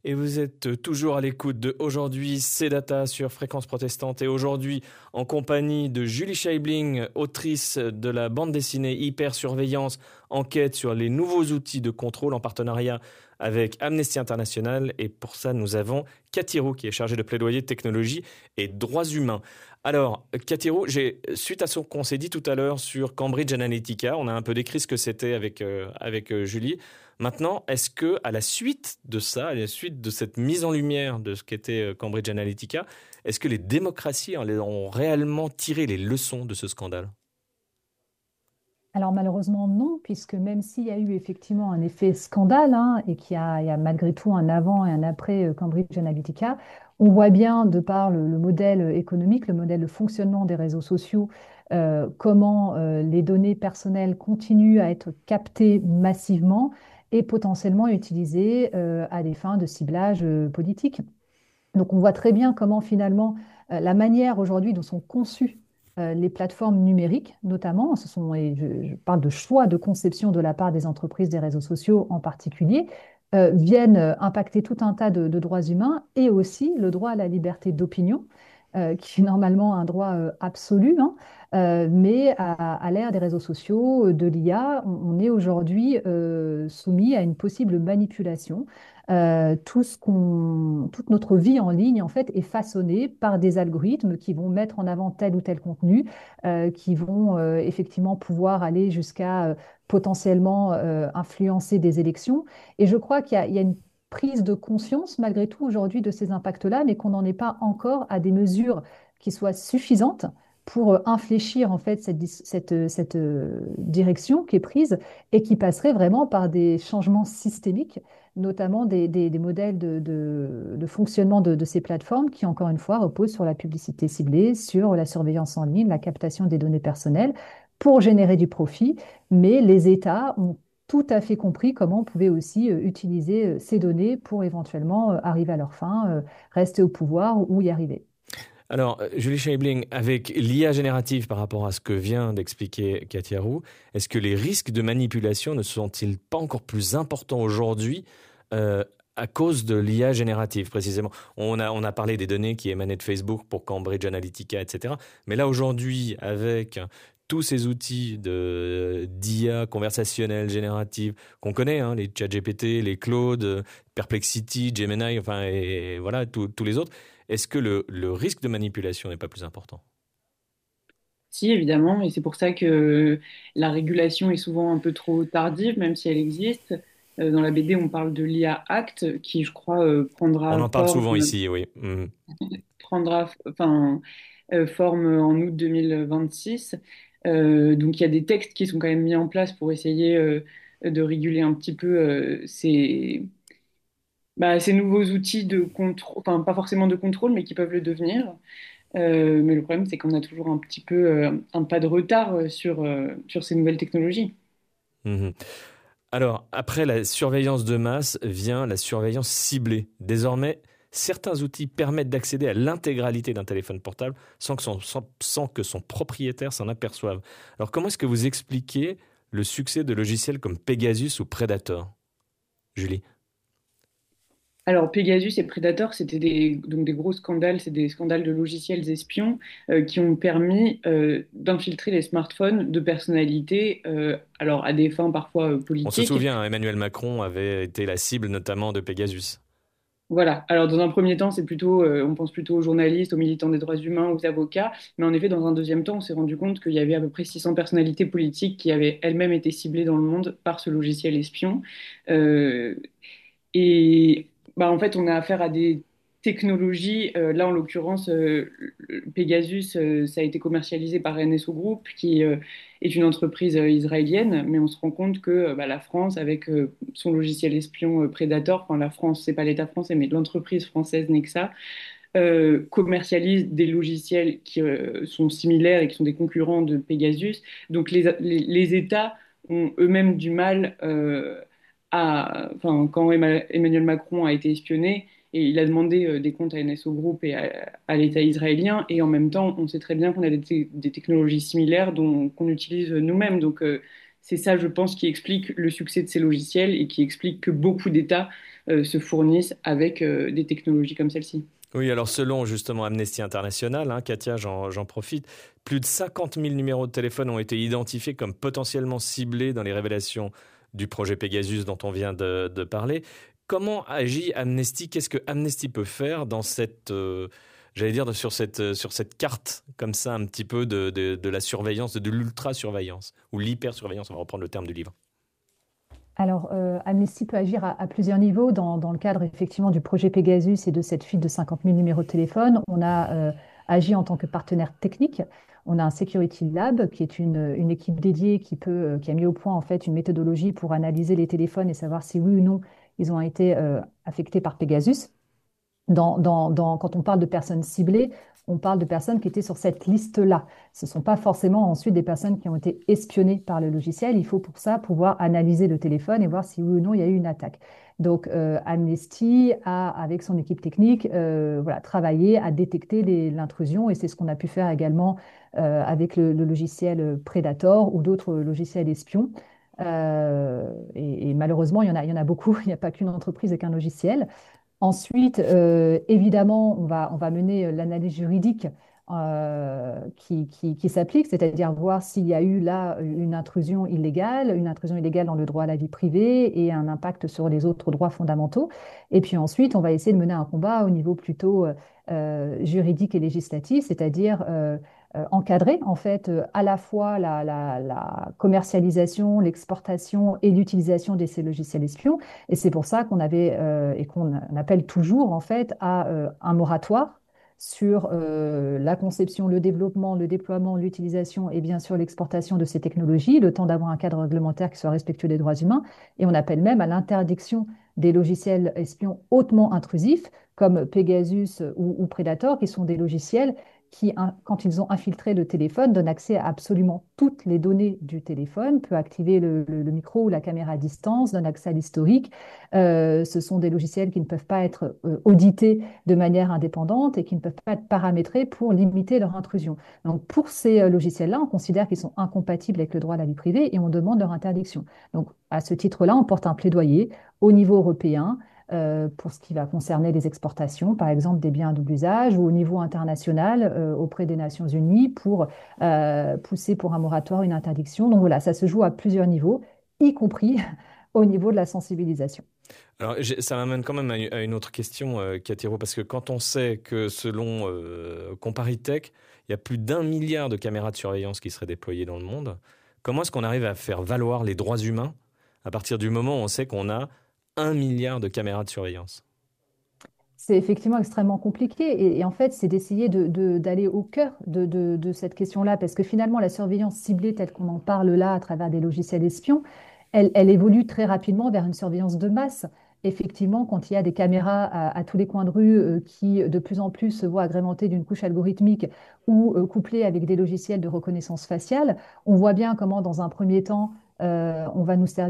Et vous êtes toujours à l'écoute de Aujourd'hui, c'est Data sur Fréquence Protestante. Et aujourd'hui, en compagnie de Julie Scheibling, autrice de la bande dessinée Hypersurveillance, enquête sur les nouveaux outils de contrôle en partenariat avec Amnesty International. Et pour ça, nous avons Cathy Roux, qui est chargée de plaidoyer technologie et droits humains. Alors, Cathy Roux, suite à ce qu'on s'est dit tout à l'heure sur Cambridge Analytica, on a un peu décrit ce que c'était avec Julie. Maintenant, est-ce que à la suite de ça, à la suite de cette mise en lumière de ce qu'était Cambridge Analytica, est-ce que les démocraties ont réellement tiré les leçons de ce scandale? Alors malheureusement non, puisque même s'il y a eu effectivement un effet scandale et il y a malgré tout un avant et un après Cambridge Analytica, on voit bien de par le modèle économique, le modèle de fonctionnement des réseaux sociaux, comment les données personnelles continuent à être captées massivement et potentiellement utilisées à des fins de ciblage politique. Donc on voit très bien comment finalement la manière aujourd'hui dont sont conçues les plateformes numériques, notamment, et je parle de choix de conception de la part des entreprises, des réseaux sociaux en particulier, viennent impacter tout un tas de droits humains et aussi le droit à la liberté d'opinion, qui est normalement un droit absolu, mais à l'ère des réseaux sociaux, de l'IA, on est aujourd'hui soumis à une possible manipulation. Toute notre vie en ligne, en fait, est façonnée par des algorithmes qui vont mettre en avant tel ou tel contenu, qui vont effectivement pouvoir aller jusqu'à potentiellement influencer des élections. Et je crois qu'il y a une prise de conscience, malgré tout, aujourd'hui, de ces impacts-là, mais qu'on n'en est pas encore à des mesures qui soient suffisantes pour infléchir en fait cette direction qui est prise et qui passerait vraiment par des changements systémiques, notamment des modèles de fonctionnement de ces plateformes qui, encore une fois, reposent sur la publicité ciblée, sur la surveillance en ligne, la captation des données personnelles pour générer du profit. Mais les États ont tout à fait compris comment on pouvait aussi utiliser ces données pour éventuellement arriver à leur fin, rester au pouvoir ou y arriver. Alors, Julie Scheibling, avec l'IA générative par rapport à ce que vient d'expliquer Katia Roux, est-ce que les risques de manipulation ne sont-ils pas encore plus importants aujourd'hui euh, à cause de l'IA générative précisément? On a parlé des données qui émanaient de Facebook pour Cambridge Analytica, etc. Mais là, aujourd'hui, avec tous ces outils d'IA conversationnelle générative qu'on connaît, hein, les ChatGPT, les Claude, Perplexity, Gemini, enfin, et voilà, tous les autres, est-ce que le risque de manipulation n'est pas plus important? Si, évidemment, et c'est pour ça que la régulation est souvent un peu trop tardive, même si elle existe. Dans la BD, on parle de l'IA Act, qui, je crois, On prendra en parle forme, souvent ici, oui. Mhm. enfin, forme en août 2026. Donc, il y a des textes qui sont quand même mis en place pour essayer de réguler un petit peu ces nouveaux outils de contrôle, enfin, pas forcément de contrôle, mais qui peuvent le devenir. Mais le problème, c'est qu'on a toujours un petit peu un pas de retard sur ces nouvelles technologies. Mhm. Alors, après la surveillance de masse vient la surveillance ciblée. Désormais, certains outils permettent d'accéder à l'intégralité d'un téléphone portable sans que son propriétaire s'en aperçoive. Alors, comment est-ce que vous expliquez le succès de logiciels comme Pegasus ou Predator, Julie? Alors, Pegasus et Predator, c'était donc des gros scandales, c'est des scandales de logiciels espions qui ont permis d'infiltrer les smartphones de personnalités, alors à des fins parfois On se politiques. souvient, hein, Emmanuel Macron avait été la cible notamment de Pegasus. Voilà. Alors, dans un premier temps, c'est plutôt, on pense plutôt aux journalistes, aux militants des droits humains, aux avocats. Mais en effet, dans un deuxième temps, on s'est rendu compte qu'il y avait à peu près 600 personnalités politiques qui avaient elles-mêmes été ciblées dans le monde par ce logiciel espion. Euh, Et en fait, on a affaire à des technologies. Là, en l'occurrence, Pegasus, ça a été commercialisé par NSO Group, qui est une entreprise israélienne. Mais on se rend compte que la France, avec son logiciel espion Predator, enfin la France, c'est pas l'État français, mais l'entreprise française Nexa, commercialise des logiciels qui sont similaires et qui sont des concurrents de Pegasus. Donc les États ont eux-mêmes du mal quand Emmanuel Macron a été espionné, et il a demandé des comptes à NSO Group et à l'État israélien, et en même temps, on sait très bien qu'on a des technologies similaires qu'on utilise nous-mêmes. Donc c'est ça, je pense, qui explique le succès de ces logiciels et qui explique que beaucoup d'États se fournissent avec des technologies comme celle-ci. Oui, alors selon justement Amnesty International, hein, Katia, j'en profite, plus de 50 000 numéros de téléphone ont été identifiés comme potentiellement ciblés dans les révélations du projet Pegasus dont on vient de parler. Comment agit Amnesty? Qu'est-ce que Amnesty peut faire dans cette, j'allais dire, sur cette carte comme ça un petit peu de la surveillance, de l'ultra-surveillance ou l'hyper-surveillance, on va reprendre le terme du livre. Alors, Amnesty peut agir à plusieurs niveaux dans le cadre effectivement du projet Pegasus et de cette fuite de 50 000 numéros de téléphone. On a agi en tant que partenaire technique. On a un Security Lab qui est une équipe dédiée qui a mis au point en fait une méthodologie pour analyser les téléphones et savoir si oui ou non ils ont été affectés par Pegasus. Quand on parle de personnes ciblées, on parle de personnes qui étaient sur cette liste-là. Ce ne sont pas forcément ensuite des personnes qui ont été espionnées par le logiciel. Il faut pour ça pouvoir analyser le téléphone et voir si oui ou non il y a eu une attaque. Donc, Amnesty a, avec son équipe technique, voilà, travaillé à détecter l'intrusion et c'est ce qu'on a pu faire également avec le logiciel Predator ou d'autres logiciels espions. Et malheureusement, il y en a beaucoup. Il n'y a pas qu'une entreprise et qu'un logiciel. Ensuite, évidemment, on va mener l'analyse juridique qui s'applique, c'est-à-dire voir s'il y a eu là une intrusion illégale dans le droit à la vie privée et un impact sur les autres droits fondamentaux. Et puis ensuite, on va essayer de mener un combat au niveau plutôt juridique et législatif, c'est-à-dire encadrer en fait à la fois la commercialisation, l'exportation et l'utilisation de ces logiciels espions. Et c'est pour ça qu'on avait et qu'on appelle toujours en fait à un moratoire sur la conception, le développement, le déploiement, l'utilisation et bien sûr l'exportation de ces technologies, le temps d'avoir un cadre réglementaire qui soit respectueux des droits humains. Et on appelle même à l'interdiction des logiciels espions hautement intrusifs comme Pegasus ou Predator, qui sont des logiciels qui, quand ils ont infiltré le téléphone, donnent accès à absolument toutes les données du téléphone, peut activer le micro ou la caméra à distance, donne accès à l'historique. Ce sont des logiciels qui ne peuvent pas être audités de manière indépendante et qui ne peuvent pas être paramétrés pour limiter leur intrusion. Donc, pour ces logiciels-là, on considère qu'ils sont incompatibles avec le droit à la vie privée et on demande leur interdiction. Donc, à ce titre-là, on porte un plaidoyer au niveau européen pour ce qui va concerner les exportations, par exemple des biens à double usage, ou au niveau international auprès des Nations Unies pour pousser pour un moratoire, une interdiction. Donc voilà, ça se joue à plusieurs niveaux, y compris au niveau de la sensibilisation. Alors, ça m'amène quand même à une autre question, Katiro, parce que quand on sait que selon Comparitech, il y a plus d'1 milliard de caméras de surveillance qui seraient déployées dans le monde, comment est-ce qu'on arrive à faire valoir les droits humains à partir du moment où on sait qu'on a 1 milliard de caméras de surveillance? C'est effectivement extrêmement compliqué et en fait, c'est d'essayer d'aller au cœur de cette question-là parce que finalement, la surveillance ciblée telle qu'on en parle là à travers des logiciels espions, elle évolue très rapidement vers une surveillance de masse. Effectivement, quand il y a des caméras à tous les coins de rue qui de plus en plus se voient agrémentées d'une couche algorithmique ou couplées avec des logiciels de reconnaissance faciale, on voit bien comment dans un premier temps, on va nous servir